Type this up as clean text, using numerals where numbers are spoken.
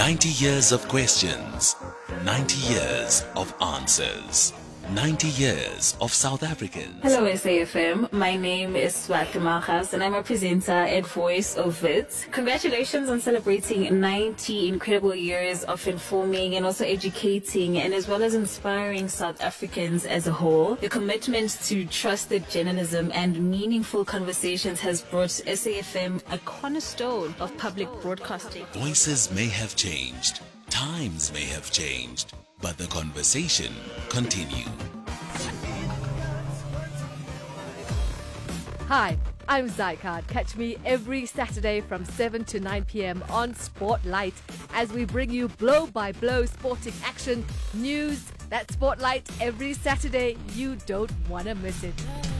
90 years of questions, 90 years of answers, 90 years of South Africans. Hello SAFM, my name is Swati Magas and I'm a presenter at Voice of It. Congratulations on celebrating 90 incredible years of informing and also educating and as well as inspiring South Africans as a whole. Your commitment to trusted journalism and meaningful conversations has brought SAFM a cornerstone of public broadcasting. Voices may have changed, times may have changed, but the conversation continue. Hi, I'm Zycard. Catch me every Saturday from 7 to 9 p.m. on Spotlight as we bring you blow-by-blow sporting action, news. That Spotlight every Saturday. You don't want to miss it.